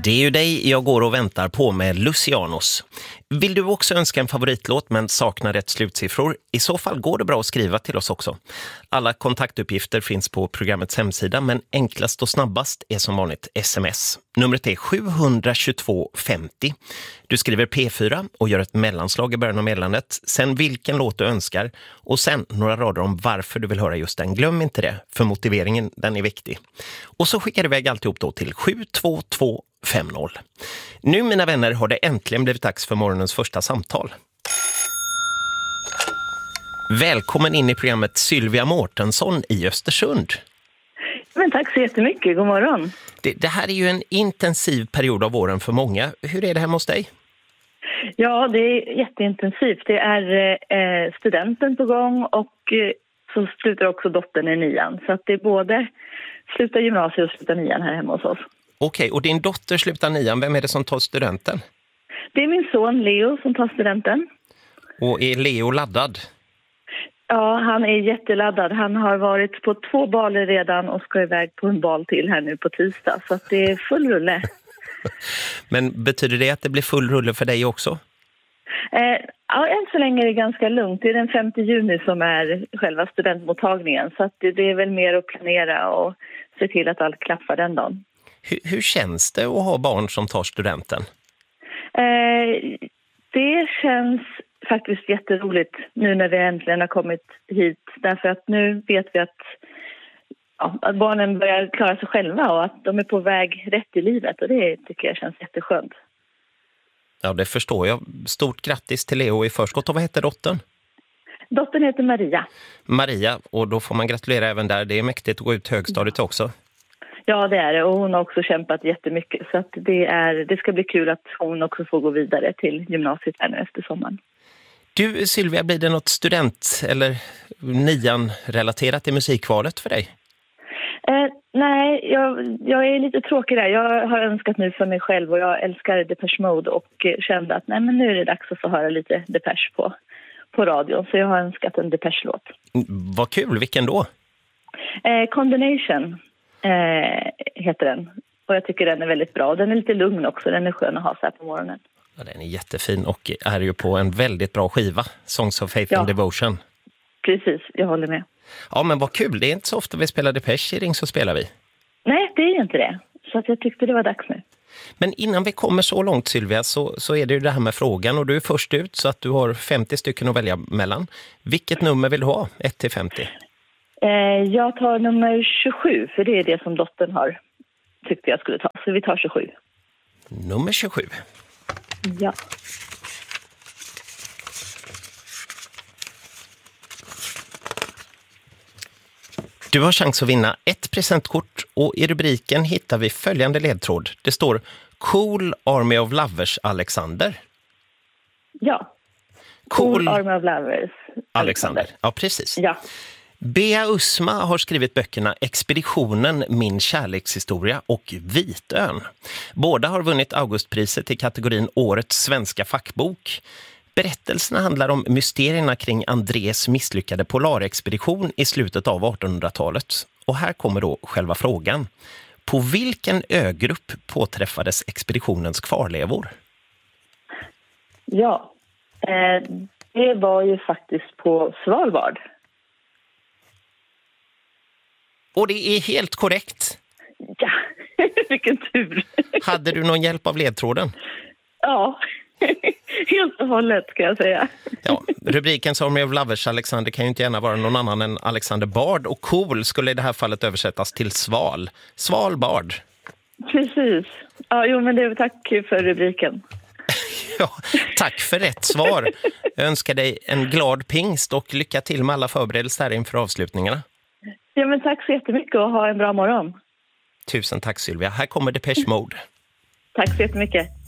Det är ju dig jag går och väntar på med Lucianos. Vill du också önska en favoritlåt men saknar rätt slutsiffror? I så fall går det bra att skriva till oss också. Alla kontaktuppgifter finns på programmets hemsida, men enklast och snabbast är som vanligt sms. Numret är 72250. Du skriver P4 och gör ett mellanslag i början av meddelandet. Sen vilken låt du önskar och sen några rader om varför du vill höra just den. Glöm inte det, för motiveringen den är viktig. Och så skickar du iväg alltihop då till 72250. Nu mina vänner har det äntligen blivit dags för morgonens första samtal. Välkommen in i programmet Sylvia Mårtensson i Östersund. Men tack så jättemycket, god morgon. Det här är ju en intensiv period av åren för många. Hur är det hemma hos dig? Ja, det är jätteintensivt. Det är studenten på gång och så slutar också dottern i 9:an. Så att det är både sluta gymnasiet och sluta 9:an här hemma hos oss. Okej, och din dotter slutar 9:an. Vem är det som tar studenten? Det är min son Leo som tar studenten. Och är Leo laddad? Ja, han är jätteladdad. Han har varit på 2 baler redan och ska iväg på en bal till här nu på tisdag. Så att det är full rulle. Men betyder det att det blir full rulle för dig också? Ja, än så länge är det ganska lugnt. Det är den 5 juni som är själva studentmottagningen. Så att det är väl mer att planera och se till att allt klaffar den dagen. Hur känns det att ha barn som tar studenten? Det känns faktiskt jätteroligt nu när vi äntligen har kommit hit. Därför att nu vet vi att barnen börjar klara sig själva och att de är på väg rätt i livet. Och det tycker jag känns jätteskönt. Ja, det förstår jag. Stort grattis till Leo i förskott. Och vad heter dottern? Dottern heter Maria. Maria, och då får man gratulera även där. Det är mäktigt att gå ut högstadiet också. Ja, det är det. Och hon har också kämpat jättemycket. Så att det ska bli kul att hon också får gå vidare till gymnasiet här nu efter sommaren. Du Sylvia, blir det något student- eller 9:an-relaterat i musikvalet för dig? Nej, jag är lite tråkig där. Jag har önskat nu för mig själv och jag älskar Depeche Mode och kände att men nu är det dags att få höra lite Depeche på radion. Så jag har önskat en Depeche-låt. Vad kul, vilken då? Condemnation heter den. Och jag tycker den är väldigt bra. Den är lite lugn också, den är skön att ha så här på morgonen. Ja, den är jättefin och är ju på en väldigt bra skiva, Songs of Faith and Devotion. Precis, jag håller med. Ja, men vad kul, det är inte så ofta vi spelar Depeche i Ring så spelar vi. Nej, det är ju inte det. Så att jag tyckte det var dags nu. Men innan vi kommer så långt Sylvia så är det ju det här med frågan och du är först ut så att du har 50 stycken att välja mellan. Vilket nummer vill du ha? 1-50? Jag tar nummer 27 för det är det som dottern har tyckte jag skulle ta. Så vi tar 27. Nummer 27. Ja. Du har chans att vinna ett presentkort och i rubriken hittar vi följande ledtråd. Det står Cool Army of Lovers Alexander. Ja. Cool Army of Lovers Alexander. Ja, precis. Ja. Bea Usma har skrivit böckerna Expeditionen, min kärlekshistoria och Vitön. Båda har vunnit Augustpriset i kategorin Årets svenska fackbok. Berättelserna handlar om mysterierna kring Andrés misslyckade polarexpedition i slutet av 1800-talet. Och här kommer då själva frågan. På vilken ögrupp påträffades expeditionens kvarlevor? Ja, det var ju faktiskt på Svalbard. Och det är helt korrekt. Ja, vilken tur. Hade du någon hjälp av ledtråden? Ja, helt och hållet kan jag säga. Ja, rubriken Army of Lovers Alexander kan ju inte gärna vara någon annan än Alexander Bard. Och cool skulle i det här fallet översättas till sval. Svalbard. Precis. Ja, jo, men det är tack för rubriken. Ja, tack för rätt svar. Jag önskar dig en glad pingst och lycka till med alla förberedelser här inför avslutningarna. Ja, men tack så jättemycket och ha en bra morgon. Tusen tack Sylvia. Här kommer Depeche Mode. Tack så jättemycket.